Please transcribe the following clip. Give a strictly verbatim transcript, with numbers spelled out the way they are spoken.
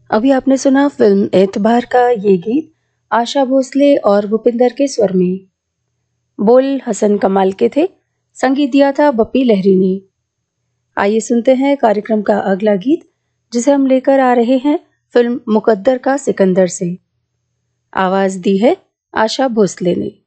अभी आपने सुना फिल्म एतबार का ये गीत आशा भोसले और भूपिंदर के स्वर में। बोल हसन कमाल के थे, संगीत दिया था बप्पी लहरी ने। आइए सुनते हैं कार्यक्रम का अगला गीत, जिसे हम लेकर आ रहे हैं फिल्म मुकद्दर का सिकंदर से। आवाज दी है आशा भोसले ने।